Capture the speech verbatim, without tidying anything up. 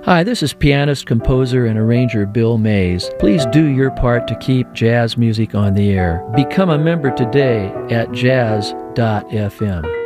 Hi, this is pianist, composer, and arranger Bill Mays. Please do your part to keep jazz music on the air. Become a member today at jazz dot f m.